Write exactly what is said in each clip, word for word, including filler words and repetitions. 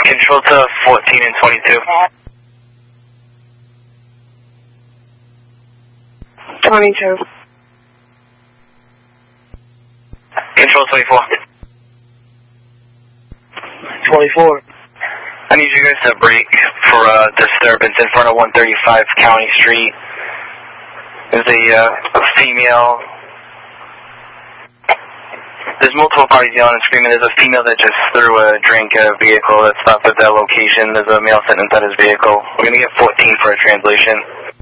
Control to fourteen and twenty-two. twenty-two. Control twenty-four. twenty-four. I need you guys to brake for uh, disturbance in front of one thirty-five County Street. There's a, uh, a female. There's multiple parties yelling and screaming. There's a female that just threw a drink at a vehicle that stopped at that location. There's a male sitting inside his vehicle. We're going to get fourteen for a translation.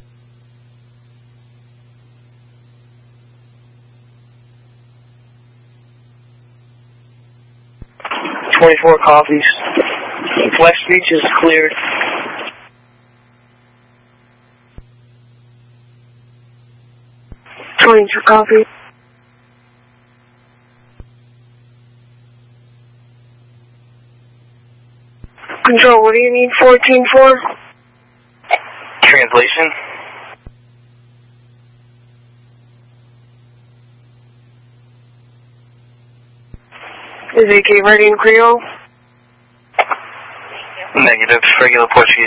twenty-four copies. Flex speech is cleared. twenty-two copy. Control, what do you need fourteen for? Translation. Is A K ready in Creole? Negative. Regular Portuguese.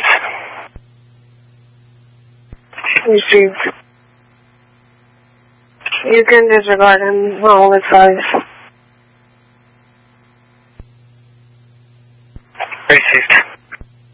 Received. You can disregard him. All the size.